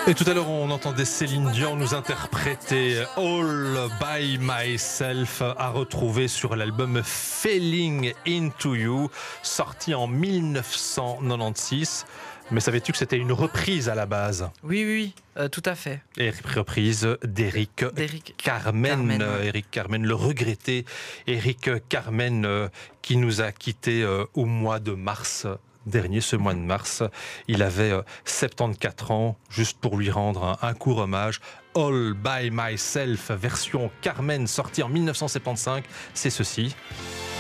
Et tout à l'heure, on entendait Céline Dion nous interpréter All by Myself, à retrouver sur l'album Falling Into You, sorti en 1996. Mais savais-tu que c'était une reprise à la base? Oui, oui, oui, tout à fait. Et reprise d'Éric Carmen. Ouais. Éric Carmen, le regretté Éric Carmen, qui nous a quittés au mois de mars dernier, ce mois de mars. Il avait 74 ans, juste pour lui rendre un court hommage. All by Myself, version Carmen, sortie en 1975, c'est ceci.